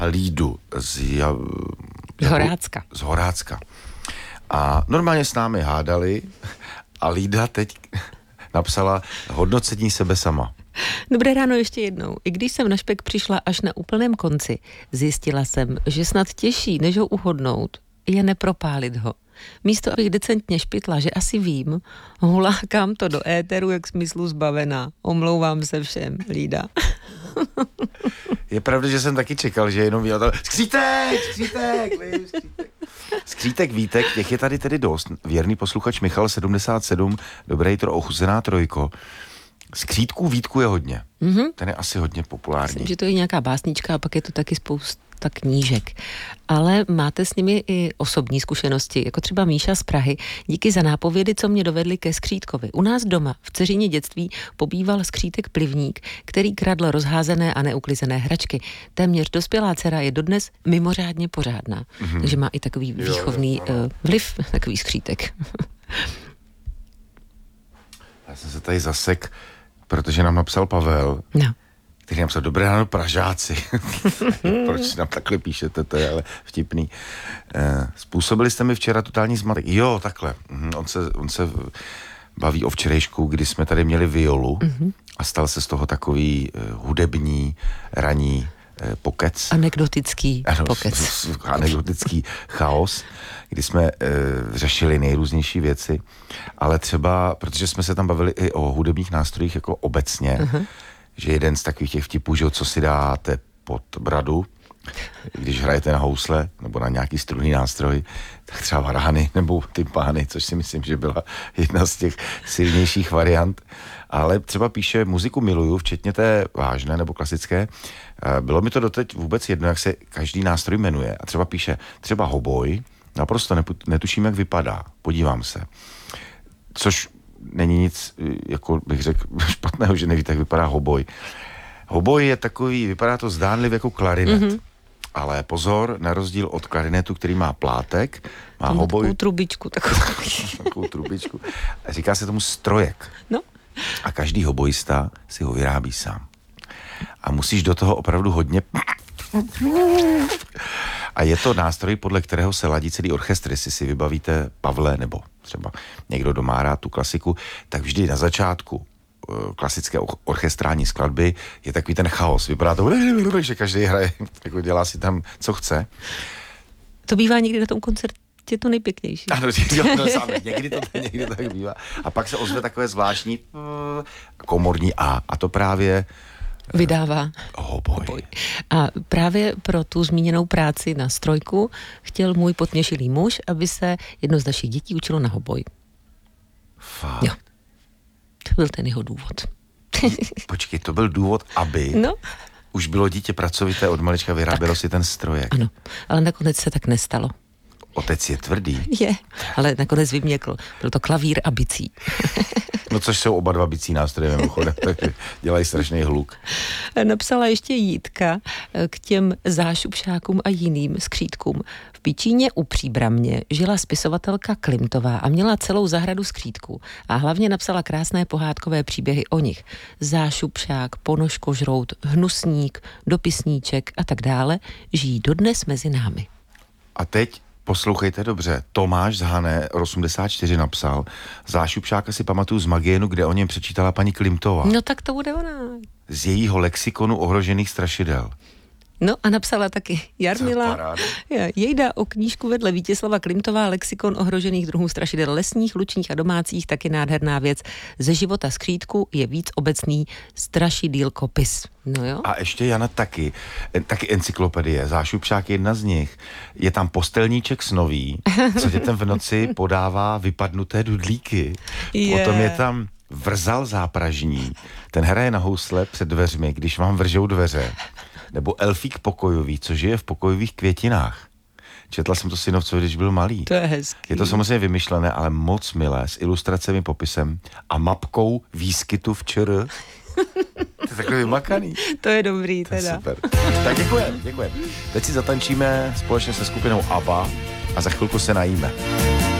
Lídu z Horácka. Z Horácka. A normálně s námi hádali a Lída teď napsala hodnocení sebe sama. Dobré ráno ještě jednou. I když jsem na špek přišla až na úplném konci, zjistila jsem, že snad těžší, než ho uhodnout, je nepropálit ho. Místo, abych decentně špitla, že asi vím, hulákám to do éteru jak smyslu zbavená. Omlouvám se všem, Lída. Je pravda, že jsem taky čekal, že jenom vyjel Skřítek, Vítek, těch je tady tedy dost. Věrný posluchač Michal 77, dobré jitro, ochuzená trojko. Skřítků Vítku je hodně. Mm-hmm. Ten je asi hodně populární. Myslím, že to je nějaká básnička a pak je to taky spousta knížek. Ale máte s nimi i osobní zkušenosti, jako třeba Míša z Prahy. Díky za nápovědy, co mě dovedly ke skřítkovi. U nás doma v dceřině dětství pobýval skřítek Plivník, který kradl rozházené a neuklizené hračky. Téměř dospělá dcera je dodnes mimořádně pořádná. Mm-hmm. Takže má i takový výchovný vliv, takový skřítek. Já jsem se tady zasek, protože nám napsal Pavel. No. Který napsal, dobré ráno Pražáci. Proč nám takhle píšete, to je ale vtipný. Způsobili jste mi včera totální zmatek. Jo, takhle. On se baví o včerejšku, kdy jsme tady měli violu a stal se z toho takový hudební, raní pokec. Anekdotický pokec. Anekdotický chaos, kdy jsme řešili nejrůznější věci, ale třeba, protože jsme se tam bavili i o hudebních nástrojích jako obecně, že jeden z takových těch vtipů, že co si dáte pod bradu, když hrajete na housle nebo na nějaký strunný nástroj, tak třeba varány nebo tympány, což si myslím, že byla jedna z těch silnějších variant. Ale třeba píše, muziku miluju, včetně té vážné nebo klasické. Bylo mi to doteď vůbec jedno, jak se každý nástroj jmenuje. A třeba píše, třeba hoboj, naprosto netuším, jak vypadá. Podívám se. Což není nic, jako bych řekl, špatného, že nevíte, jak vypadá hoboj. Hoboj je takový, vypadá to zdánlivě jako klarinet. Ale pozor, na rozdíl od klarinetu, který má plátek, má hoboj... Takovou trubičku. Takovou trubičku. Říká se tomu strojek. No. A každý hobojista si ho vyrábí sám. A musíš do toho opravdu hodně... A je to nástroj, podle kterého se ladí celý orchestr. Jestli si vybavíte Pavle, nebo třeba někdo, kdo má rád tu klasiku, tak vždy na začátku klasické orchestrální skladby je takový ten chaos. Vypadá to, že každý hraje, jako dělá si tam, co chce. To bývá někdy na tom koncertě to nejpěknější. Ano, někdy to tak bývá. A pak se ozve takové zvláštní komorní a to právě vydává hoboj. A právě pro tu zmíněnou práci na strojku chtěl můj potměšilý muž, aby se jedno z našich dětí učilo na hoboj. Fakt? Jo. To byl ten jeho důvod. Počkej, to byl důvod, aby už bylo dítě pracovité, od malička vyrábělo si ten strojek. Ano, ale nakonec se tak nestalo. Otec je tvrdý. Je, ale nakonec vyměkl. Byl to klavír a bicí. No což jsou oba dva bicí nástroje mimochodem, takže dělají strašný hluk. Napsala ještě Jítka k těm zášupšákům a jiným skřítkům. V Pičíně u Příbramě žila spisovatelka Klimtová a měla celou zahradu skřítků. A hlavně napsala krásné pohádkové příběhy o nich. Zášupšák, ponožkožrout, hnusník, dopisníček a tak dále žijí dodnes mezi námi. A teď poslouchejte dobře, Tomáš z Hané 84 napsal, zášupšáka si pamatuju z Magienu, kde o něm přečítala paní Klimtová. No tak to bude ona. Z jejího lexikonu ohrožených strašidel. No a napsala taky Jarmila. Jejda o knížku vedle Vítězslava Klimtová, lexikon ohrožených druhů strašidel lesních, lučních a domácích, taky nádherná věc. Ze života skřítku je víc obecný strašidýlkopis. No jo. A ještě Jana taky encyklopedie, zášupšák je jedna z nich. Je tam postelníček snový, co dětem v noci podává vypadnuté dudlíky. Potom je tam vrzal zápražní, ten hraje na housle před dveřmi, když vám vržou dveře. Nebo elfík pokojový, co žije v pokojových květinách. Četla jsem to synovcovi, když byl malý. To je hezký. Je to samozřejmě vymyšlené, ale moc milé, s ilustracemi, popisem a mapkou výskytu v ČR. To je takový vymakaný. To je dobrý, to je teda. super. Tak děkujem. Teď si zatančíme společně se skupinou ABBA a za chvilku se najíme.